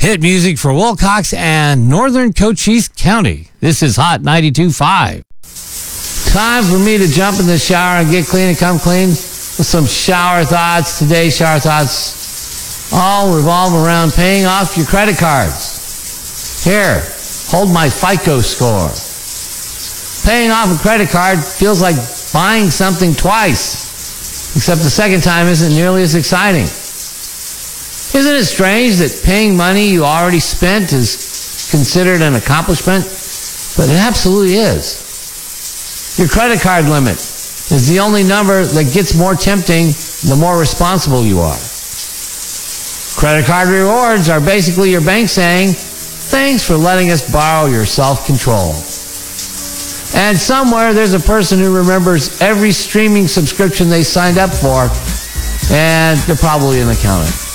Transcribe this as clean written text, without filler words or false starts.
Hit music for Wilcox and Northern Cochise County. This is Hot 92.5. Time for me to jump in the shower and get clean and come clean with some shower thoughts. Today's shower thoughts all revolve around paying off your credit cards. Here, hold my FICO score. Paying off a credit card feels like buying something twice, except the second time isn't nearly as exciting. Isn't it strange that paying money you already spent is considered an accomplishment? But it absolutely is. Your credit card limit is the only number that gets more tempting the more responsible you are. Credit card rewards are basically your bank saying, thanks for letting us borrow your self-control. And somewhere there's a person who remembers every streaming subscription they signed up for, and they're probably an accountant.